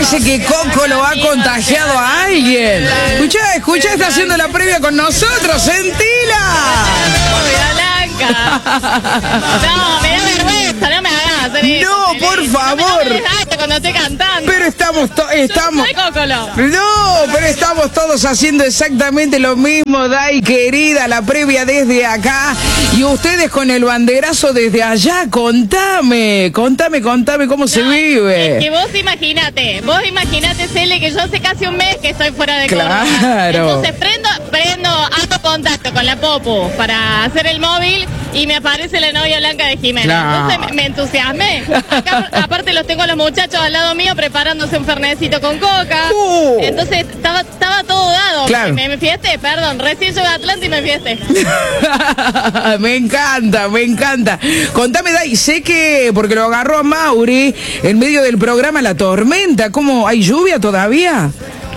parece que Coco lo ha contagiado a alguien. Escuchá, está haciendo la previa con nosotros, sentila. No, me da vergüenza, no me hagas hacer eso. No, por favor. No cuando estoy cantando. Pero estamos. No, pero estamos todos haciendo exactamente lo mismo, Dai, querida, la previa desde acá. Y ustedes con el banderazo desde allá, contame cómo se vive. Es que vos imaginate, Cele, que yo hace casi un mes que estoy fuera de Córdoba. Claro. Entonces hago contacto con la Popu para hacer el móvil y me aparece la novia Blanca de Jimena. Claro. Entonces me entusiasmé. Acá, aparte los tengo a los muchachos al lado mío preparándose un fernecito con coca. Entonces estaba todo dado. Claro. Me fiesté, perdón. Recién llegué a Atlanta y me fiesté. Me encanta. Contame, Dai, sé que, porque lo agarró a Mauri en medio del programa La Tormenta, ¿cómo? ¿Hay lluvia todavía?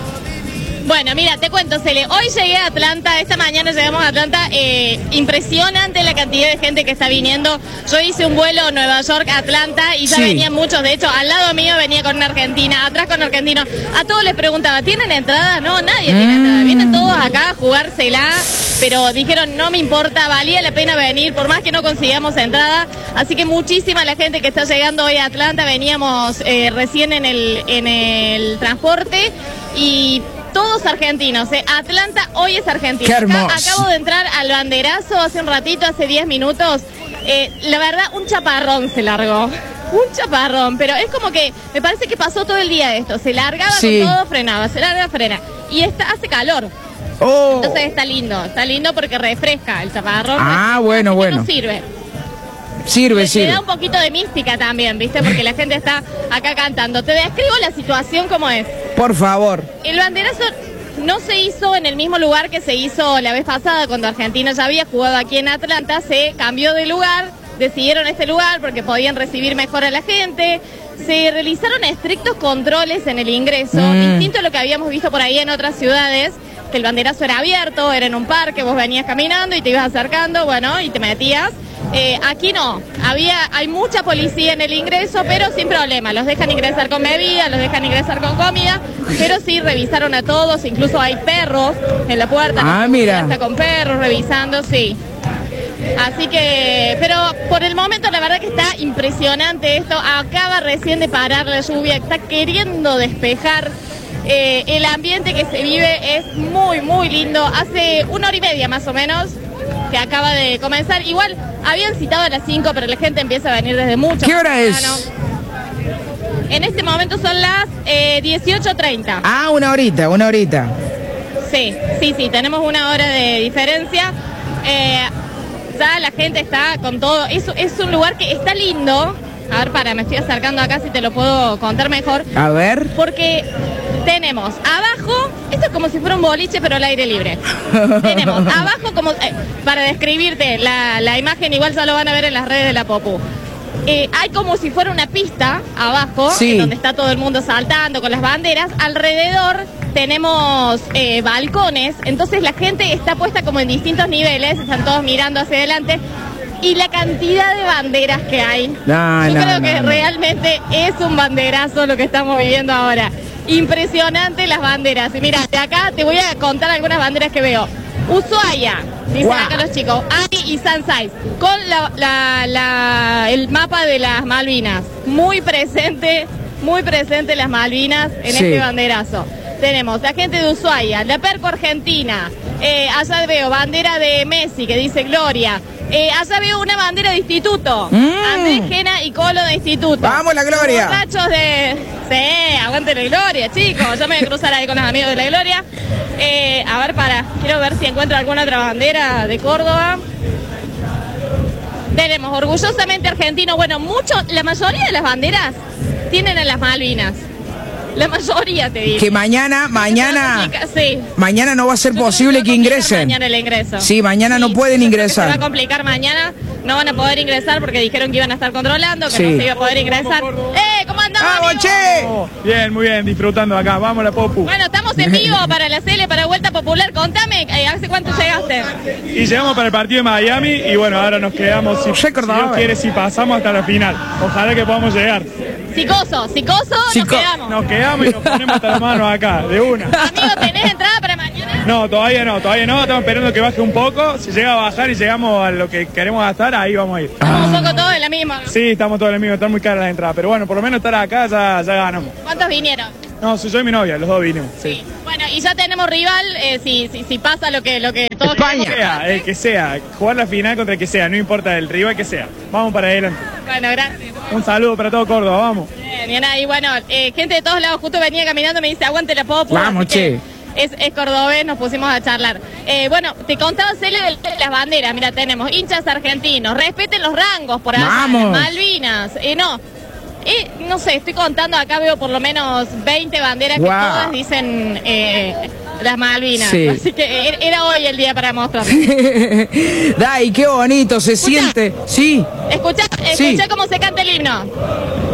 Bueno, mira, te cuento, Cele. Hoy llegué a Atlanta, esta mañana llegamos a Atlanta. Impresionante la cantidad de gente que está viniendo. Yo hice un vuelo Nueva York-Atlanta y ya venían muchos. De hecho, al lado mío venía con una argentina, atrás con argentino. A todos les preguntaba, ¿tienen entrada? No, nadie tiene entrada. Vienen todos acá a jugársela, pero dijeron, no me importa, valía la pena venir, por más que no consigamos entrada. Así que muchísima la gente que está llegando hoy a Atlanta. Veníamos recién en el transporte y todos argentinos, Atlanta hoy es Argentina. Acabo de entrar al banderazo hace un ratito, hace 10 minutos. La verdad, un chaparrón se largó. Un chaparrón, pero es como que me parece que pasó todo el día esto. Se largaba con todo, frenaba, se larga, frena. Y hace calor. Entonces está lindo porque refresca el chaparrón. Bueno. No sirve. Sirve. Te da un poquito de mística también, ¿viste? Porque la gente está acá cantando. Te describo la situación como es. Por favor. El banderazo no se hizo en el mismo lugar que se hizo la vez pasada, cuando Argentina ya había jugado aquí en Atlanta. Se cambió de lugar, decidieron este lugar porque podían recibir mejor a la gente. Se realizaron estrictos controles en el ingreso, distinto a lo que habíamos visto por ahí en otras ciudades, que el banderazo era abierto, era en un parque, vos venías caminando y te ibas acercando, y te metías. Aquí no, hay mucha policía en el ingreso, pero sin problema, los dejan ingresar con bebida, los dejan ingresar con comida, pero sí revisaron a todos, incluso hay perros en la puerta, mira. Está con perros revisando, sí. Así que, pero por el momento la verdad que está impresionante esto, acaba recién de parar la lluvia, está queriendo despejar. El ambiente que se vive es muy, muy lindo, hace 1 hora y media más o menos que acaba de comenzar. Igual habían citado a las 5, pero la gente empieza a venir desde mucho. ¿Qué hora es? En este momento son las 18:30. Una horita. Sí, tenemos 1 hora de diferencia. Ya la gente está con todo. Es un lugar que está lindo. A ver, me estoy acercando acá si te lo puedo contar mejor. A ver. Porque tenemos abajo, esto es como si fuera un boliche pero al aire libre. Tenemos abajo como, para describirte la imagen, igual ya lo van a ver en las redes de la Popu. Hay como si fuera una pista abajo, donde está todo el mundo saltando con las banderas. Alrededor tenemos balcones, entonces la gente está puesta como en distintos niveles, están todos mirando hacia adelante. Y la cantidad de banderas que hay, yo creo que realmente es un banderazo lo que estamos viviendo ahora. Impresionante las banderas. Y mira, de acá te voy a contar algunas banderas que veo. Ushuaia, dicen acá los chicos, Ani y Sansais, con el mapa de las Malvinas. Muy presente las Malvinas en este banderazo. Tenemos la gente de Ushuaia, la Perco Argentina, allá veo bandera de Messi que dice Gloria. Allá veo una bandera de instituto. Andrés Gena y Colo de instituto. ¡Vamos, la Gloria! Borrachos de... Sí, aguante la Gloria, chicos. Yo me voy a cruzar ahí con los amigos de la Gloria. A ver, quiero ver si encuentro alguna otra bandera de Córdoba. Tenemos orgullosamente argentino. Bueno, la mayoría de las banderas tienen a las Malvinas. La mayoría, te digo. Que mañana no va a ser posible que ingresen. Mañana el ingreso. Sí, mañana no pueden ingresar. Se va a complicar mañana, no van a poder ingresar porque dijeron que iban a estar controlando, que no se iba a poder ingresar. ¿Cómo andás? estamos, ¡Vamos, amigos? che! Bien, muy bien, disfrutando acá. Vamos la Popu. Bueno, estamos en vivo para la Cele, para Vuelta Popular. Contame, ¿hace cuánto llegaste? Y llegamos para el partido de Miami y bueno, ahora nos quedamos, si Dios quiere, si pasamos hasta la final. Ojalá que podamos llegar. Sicoso, nos quedamos. Nos quedamos y nos ponemos hasta las manos acá, de una. Amigo, ¿tenés entrada para mañana? No, todavía no. Estamos esperando que baje un poco. Si llega a bajar y llegamos a lo que queremos gastar, ahí vamos a ir. Estamos un poco todos en la misma, ¿no? Sí, estamos todos en el mismo, están muy caras las entradas. Pero bueno, por lo menos estar acá ya ganamos. ¿Cuántos vinieron? No, soy yo y mi novia, los dos vinimos. Sí. Bueno, y ya tenemos rival, si pasa lo que todos España. El que sea, jugar la final contra el que sea, no importa el rival que sea. Vamos para adelante. Bueno, gracias. Un saludo para todo Córdoba, vamos. Bien, ahí bueno, gente de todos lados justo venía caminando, me dice, aguante la Popu. Vamos, así que che. Es cordobés, nos pusimos a charlar. Bueno, te contaba Cele de las banderas. Mira, tenemos hinchas argentinos. Respeten los rangos por allá. Vamos. Malvinas. No sé, estoy contando acá, veo por lo menos 20 banderas que todas dicen las Malvinas. Sí. Así que era hoy el día para mostrar. Dai, qué bonito se siente. Sí. Escucha cómo se canta el himno.